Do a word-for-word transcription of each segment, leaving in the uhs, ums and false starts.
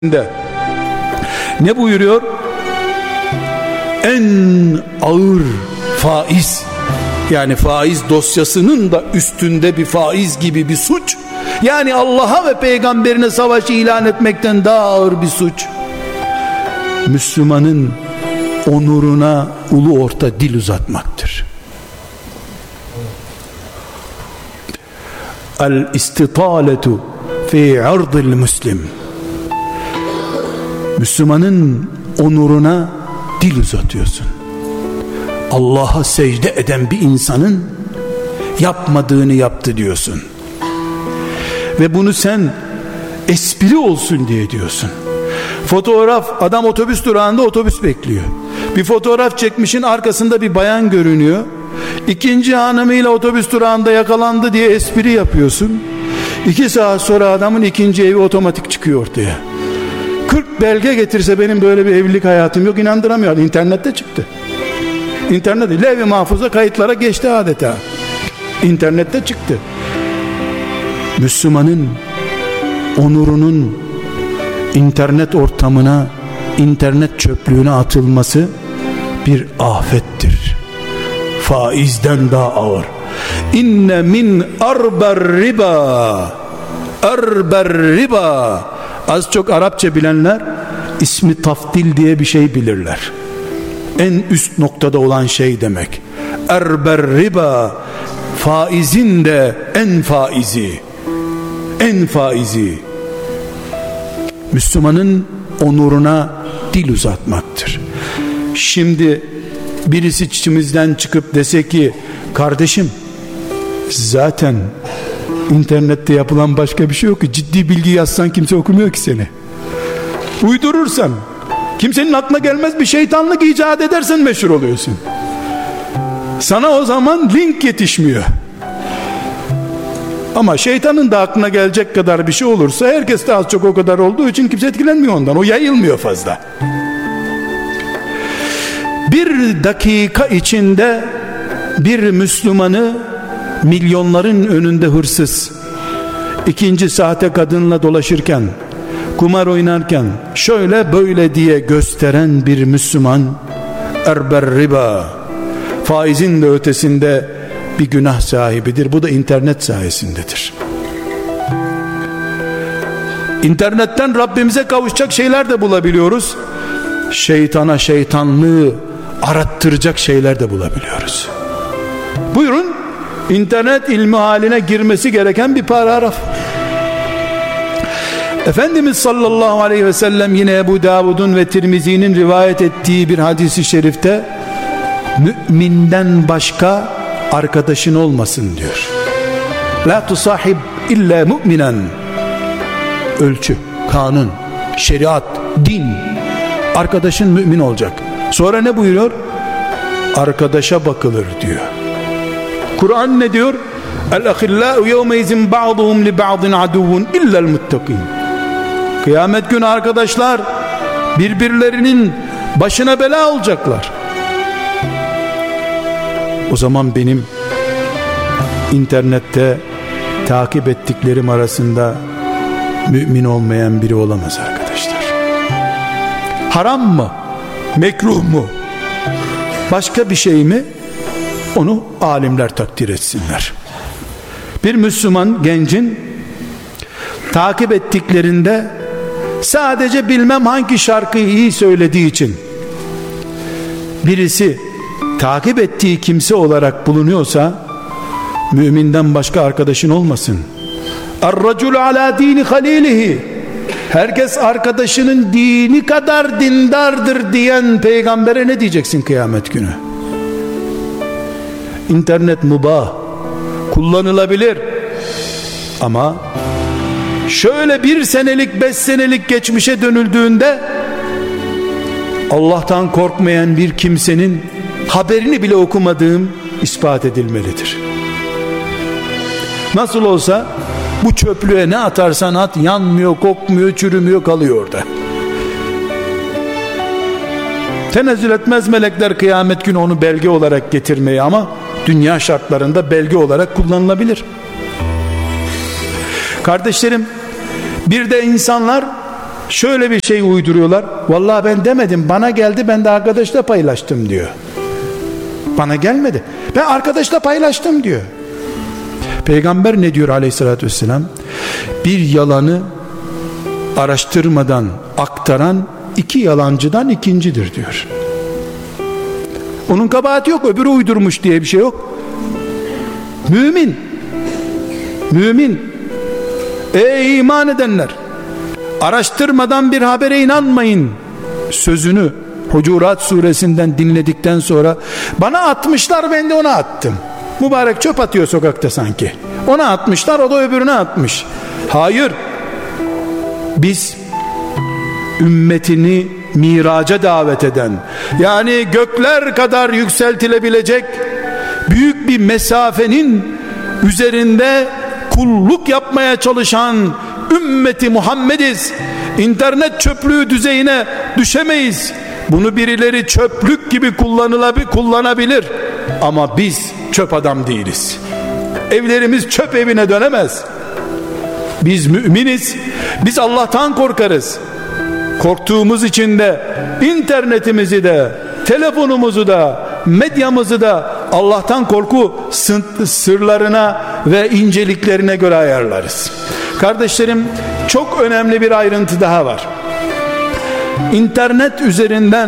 Ne buyuruyor? En ağır faiz, yani faiz dosyasının da üstünde bir faiz gibi bir suç, yani Allah'a ve peygamberine savaşı ilan etmekten daha ağır bir suç, Müslümanın onuruna ulu orta dil uzatmaktır. El istitaletu fi ardil muslim, Müslümanın onuruna dil uzatıyorsun. Allah'a secde eden bir insanın yapmadığını yaptı diyorsun. Ve bunu sen espri olsun diye diyorsun. Fotoğraf, adam otobüs durağında otobüs bekliyor. Bir fotoğraf çekmişin, arkasında bir bayan görünüyor. İkinci hanımıyla otobüs durağında yakalandı diye espri yapıyorsun. İki saat sonra adamın ikinci evi otomatik çıkıyor ortaya. kırk belge getirse benim böyle bir evlilik hayatım yok, inandıramıyor. İnternette çıktı. İnternette, levh-i mahfuza kayıtlara geçti adeta. İnternette çıktı. Müslümanın onurunun internet ortamına, internet çöplüğüne atılması bir afettir. Faizden daha ağır. İnne min arber riba, arber riba. Az çok Arapça bilenler ismi tafdil diye bir şey bilirler. En üst noktada olan şey demek. Erber riba, faizin de en faizi, en faizi. Müslümanın onuruna dil uzatmaktır. Şimdi birisi içimizden çıkıp dese ki, kardeşim zaten İnternette yapılan başka bir şey yok ki, ciddi bilgi yazsan kimse okumuyor ki seni. Uydurursan, kimsenin aklına gelmez bir şeytanlık icat edersen meşhur oluyorsun. Sana o zaman link yetişmiyor. Ama şeytanın da aklına gelecek kadar bir şey olursa, herkes de az çok o kadar olduğu için kimse etkilenmiyor ondan. O yayılmıyor fazla. Bir dakika içinde bir Müslümanı milyonların önünde hırsız, ikinci sahte kadınla dolaşırken, kumar oynarken, şöyle böyle diye gösteren bir Müslüman, erber riba, faizin de ötesinde bir günah sahibidir. Bu da internet sayesindedir. İnternetten Rabbimize kavuşacak şeyler de bulabiliyoruz. Şeytana şeytanlığı arattıracak şeyler de bulabiliyoruz. Buyurun, İnternet ilmi haline girmesi gereken bir paragraf. Efendimiz sallallahu aleyhi ve sellem yine Ebu Davud'un ve Tirmizi'nin rivayet ettiği bir hadisi şerifte, müminden başka arkadaşın olmasın diyor. La tusahib illa mu'minen. Ölçü, kanun, şeriat, din. Arkadaşın mümin olacak. Sonra ne buyuruyor? Arkadaşa bakılır diyor. Kur'an ne diyor? El-ahillâ'u yevmeizin ba'duhum li ba'din aduvun illel muttaqin. Kıyamet günü arkadaşlar birbirlerinin başına bela olacaklar. O zaman benim internette takip ettiklerim arasında mümin olmayan biri olamaz arkadaşlar. Haram mı? Mekruh mu? Başka bir şey mi? Onu alimler takdir etsinler. Bir Müslüman gencin takip ettiklerinde sadece bilmem hangi şarkıyı iyi söylediği için birisi takip ettiği kimse olarak bulunuyorsa, müminden başka arkadaşın olmasın. Er-racul ala dini halilihi. Herkes arkadaşının dini kadar dindardır diyen peygambere ne diyeceksin kıyamet günü? İnternet mübah, kullanılabilir, ama şöyle bir senelik, beş senelik geçmişe dönüldüğünde Allah'tan korkmayan bir kimsenin haberini bile okumadığım ispat edilmelidir. Nasıl olsa bu çöplüğe ne atarsan at, yanmıyor, kokmuyor, çürümüyor, kalıyor orada. Tenezzül etmez melekler kıyamet günü onu belge olarak getirmeyi, ama dünya şartlarında belge olarak kullanılabilir. Kardeşlerim, bir de insanlar Şöyle bir şey uyduruyorlar. Vallahi ben demedim, bana geldi, ben de arkadaşla paylaştım diyor. Bana gelmedi, ben arkadaşla paylaştım diyor. Peygamber ne diyor aleyhissalatü vesselam? Bir yalanı araştırmadan aktaran iki yalancıdan ikincidir diyor. Onun kabahati yok, öbürü uydurmuş diye bir şey yok. Mümin, mümin, ey iman edenler, araştırmadan bir habere inanmayın sözünü Hucurat suresinden dinledikten sonra, bana atmışlar, ben de ona attım. Mübarek çöp atıyor sokakta sanki. Ona atmışlar, o da öbürüne atmış. Hayır, biz ümmetini miraca davet eden, yani gökler kadar yükseltilebilecek büyük bir mesafenin üzerinde kulluk yapmaya çalışan ümmeti Muhammediz. İnternet çöplüğü düzeyine düşemeyiz. Bunu birileri çöplük gibi kullanılabilir, kullanabilir. Ama biz çöp adam değiliz. Evlerimiz çöp evine dönemez. Biz müminiz. Biz Allah'tan korkarız. Korktuğumuz için de internetimizi de, telefonumuzu da, medyamızı da Allah'tan korku sırlarına ve inceliklerine göre ayarlarız. Kardeşlerim, çok önemli bir ayrıntı daha var. İnternet üzerinden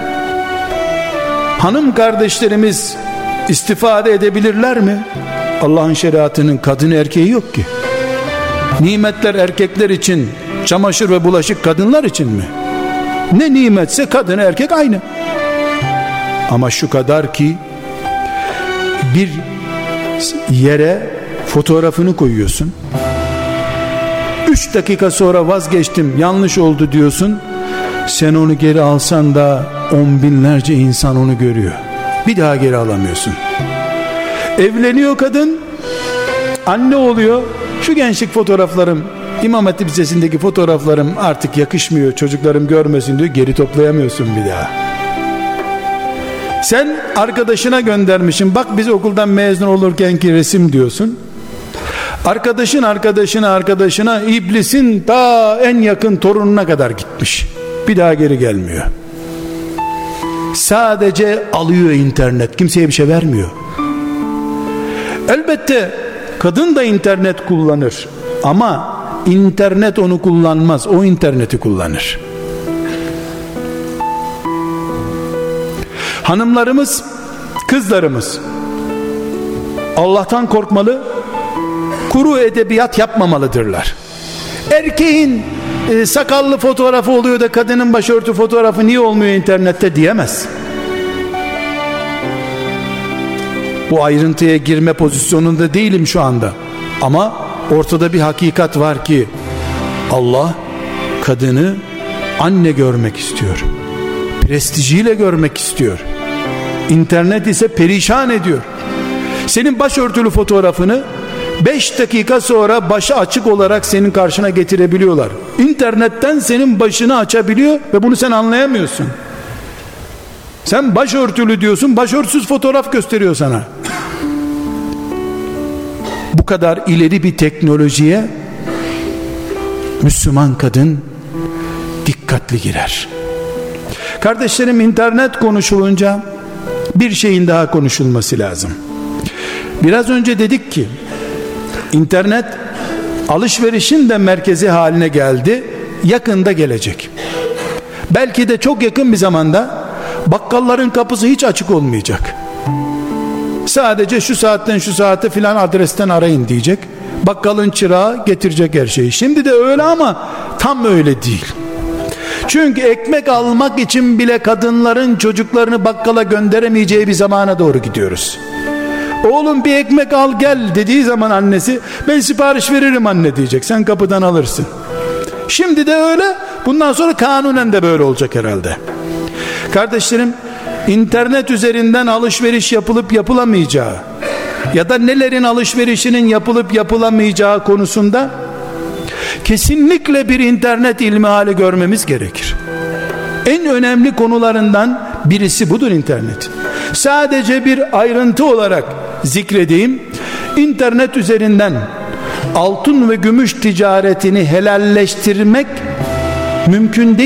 hanım kardeşlerimiz istifade edebilirler mi? Allah'ın şeriatının kadın erkeği yok ki. Nimetler erkekler için, çamaşır ve bulaşık kadınlar için mi? Ne nimetse kadın erkek aynı. Ama şu kadar ki, bir yere fotoğrafını koyuyorsun, üç dakika sonra vazgeçtim, yanlış oldu diyorsun. Sen onu geri alsan da on binlerce insan onu görüyor. Bir daha geri alamıyorsun. Evleniyor kadın, anne oluyor. Şu gençlik fotoğraflarım, İmam Hatip Lisesi'ndeki fotoğraflarım artık yakışmıyor, çocuklarım görmesin diyor, geri toplayamıyorsun bir daha. Sen arkadaşına göndermişsin, bak biz okuldan mezun olurkenki resim diyorsun. Arkadaşın arkadaşına arkadaşına iblisin ta en yakın torununa kadar gitmiş. Bir daha geri gelmiyor. Sadece alıyor internet, kimseye bir şey vermiyor. Elbette kadın da internet kullanır ama internet onu kullanmaz, o interneti kullanır. Hanımlarımız, kızlarımız Allah'tan korkmalı, kuru edebiyat yapmamalıdırlar. Erkeğin e, sakallı fotoğrafı oluyor da kadının başörtü fotoğrafı niye olmuyor internette diyemez. Bu ayrıntıya girme pozisyonunda değilim şu anda. Ama ortada bir hakikat var ki Allah kadını anne görmek istiyor. Prestijiyle görmek istiyor. İnternet ise perişan ediyor. Senin başörtülü fotoğrafını beş dakika sonra başı açık olarak senin karşına getirebiliyorlar. İnternetten senin başını açabiliyor ve bunu sen anlayamıyorsun. Sen başörtülü diyorsun, başörtüsüz fotoğraf gösteriyor sana. Bu kadar ileri bir teknolojiye Müslüman kadın dikkatli girer. Kardeşlerim, internet konuşulunca bir şeyin daha konuşulması lazım. Biraz önce dedik ki internet alışverişin de merkezi haline geldi. Yakında gelecek. Belki de çok yakın bir zamanda bakkalların kapısı hiç açık olmayacak. Sadece şu saatten şu saate filan adresten arayın diyecek. Bakkalın çırağı getirecek her şeyi. Şimdi de öyle ama tam öyle değil. Çünkü ekmek almak için bile kadınların çocuklarını bakkala gönderemeyeceği bir zamana doğru gidiyoruz. Oğlum bir ekmek al gel dediği zaman annesi, ben sipariş veririm anne diyecek. Sen kapıdan alırsın. Şimdi de öyle, bundan sonra kanunen de böyle olacak herhalde. Kardeşlerim, internet üzerinden alışveriş yapılıp yapılamayacağı ya da nelerin alışverişinin yapılıp yapılamayacağı konusunda kesinlikle bir internet ilmihali görmemiz gerekir. En önemli konularından birisi budur internet. Sadece bir ayrıntı olarak zikredeyim. İnternet üzerinden altın ve gümüş ticaretini helalleştirmek Mümkün değil.